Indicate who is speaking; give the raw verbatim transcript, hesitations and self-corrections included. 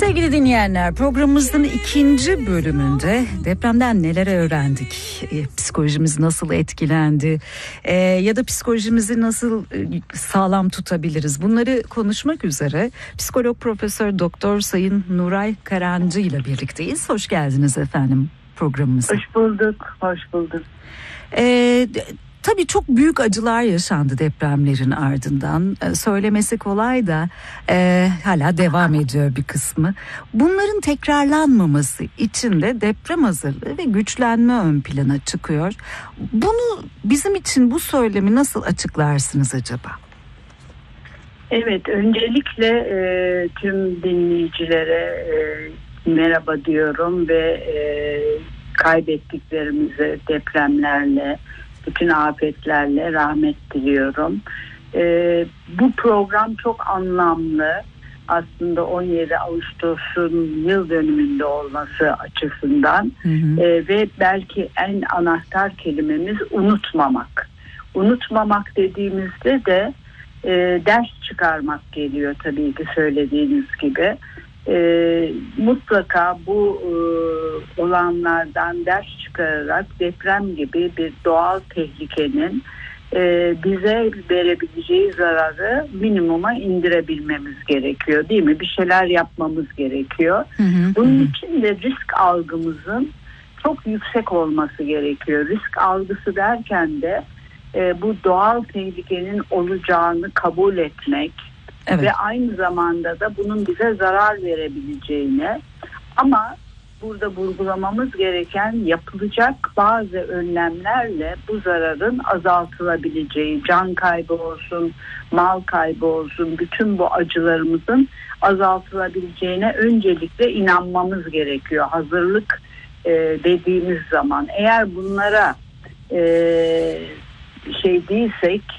Speaker 1: Sevgili dinleyenler, programımızın ikinci bölümünde depremden neler öğrendik, e, psikolojimiz nasıl etkilendi e, ya da psikolojimizi nasıl e, sağlam tutabiliriz, bunları konuşmak üzere psikolog Profesör Doktor Sayın Nuray Karancı ile birlikteyiz. Hoş geldiniz efendim programımıza.
Speaker 2: Hoş bulduk, hoş bulduk.
Speaker 1: E, Tabii çok büyük acılar yaşandı depremlerin ardından. Ee, söylemesi kolay da e, hala devam ediyor bir kısmı. Bunların tekrarlanmaması için de deprem hazırlığı ve güçlenme ön plana çıkıyor. Bunu bizim için bu söylemi nasıl açıklarsınız acaba?
Speaker 2: Evet, öncelikle e, tüm dinleyicilere e, merhaba diyorum ve e, kaybettiklerimize depremlerle, bütün afetlerle rahmet diliyorum. Ee, bu program çok anlamlı. Aslında on yedi Ağustos'un yıl dönümünde olması açısından hı hı. Ee, ve belki en anahtar kelimemiz unutmamak. Unutmamak dediğimizde de e, ders çıkarmak geliyor tabii ki söylediğiniz gibi. E, mutlaka bu e, olanlardan ders çıkararak deprem gibi bir doğal tehlikenin e, bize verebileceği zararı minimuma indirebilmemiz gerekiyor, değil mi? Bir şeyler yapmamız gerekiyor. Hı hı, Bunun hı. için de risk algımızın çok yüksek olması gerekiyor. Risk algısı derken de e, bu doğal tehlikenin olacağını kabul etmek. Evet. Ve aynı zamanda da bunun bize zarar verebileceğini, ama burada vurgulamamız gereken yapılacak bazı önlemlerle bu zararın azaltılabileceği, can kaybı olsun, mal kaybı olsun, bütün bu acılarımızın azaltılabileceğine öncelikle inanmamız gerekiyor. Hazırlık e, dediğimiz zaman eğer bunlara e, şey değilsek,